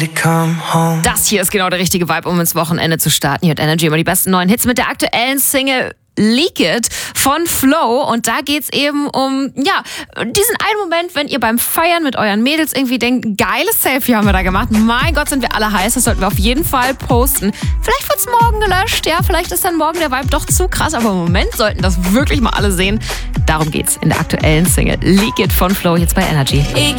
Das hier ist genau der richtige Vibe, um ins Wochenende zu starten. Hier hat Energy immer die besten neuen Hits mit der aktuellen Single Leak It von Flo. Und da geht's eben um, diesen einen Moment, wenn ihr beim Feiern mit euren Mädels irgendwie denkt, geiles Selfie haben wir da gemacht. Mein Gott, sind wir alle heiß. Das sollten wir auf jeden Fall posten. Vielleicht wird's morgen gelöscht, vielleicht ist dann morgen der Vibe doch zu krass. Aber im Moment sollten das wirklich mal alle sehen. Darum geht's in der aktuellen Single Leak It von Flo jetzt bei Energy. Ich